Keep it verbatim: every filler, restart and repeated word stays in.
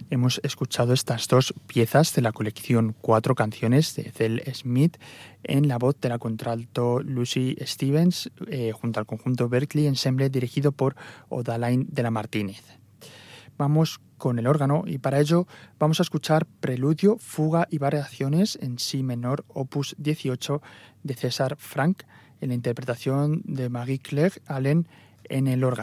hemos escuchado estas dos piezas de la colección Cuatro canciones de Ethel Smith en la voz de la contralto Lucy Stevens eh, junto al conjunto Berkeley Ensemble dirigido por Odaline de la Martínez. Vamos con el órgano y para ello vamos a escuchar Preludio, Fuga y Variaciones en Si menor, opus dieciocho de César Franck en la interpretación de Marie-Claire Allen en el órgano.